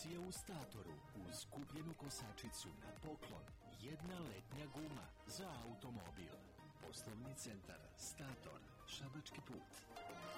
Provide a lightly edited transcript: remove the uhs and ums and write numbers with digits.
Promocija u Statoru uz kupljenu kosačicu na poklon. Jedna letnja guma za automobil. Poslovni centar Stator, Šabački put.